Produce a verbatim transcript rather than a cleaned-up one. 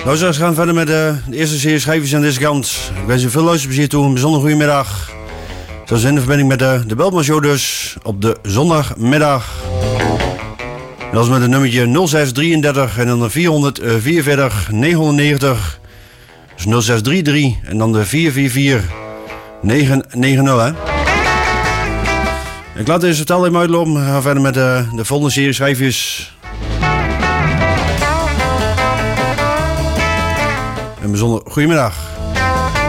Nou, we gaan verder met de, de eerste serie schrijvers aan deze kant. Ik wens u veel luisterplezier toe. Een bijzonder goede middag. Zoals in de verbinding met de, de Beltman Show dus op de zondagmiddag. En dat is met het nummertje nul zes drieëndertig en dan de vierhonderdvierenveertig negenhonderdnegentig. Dus nul zes drie drie en dan de vier vier vier negen negen nul, hè. Ik laat deze totaal even uitlopen. We gaan verder met de, de volgende serie schrijfjes. Een bijzonder goedemiddag.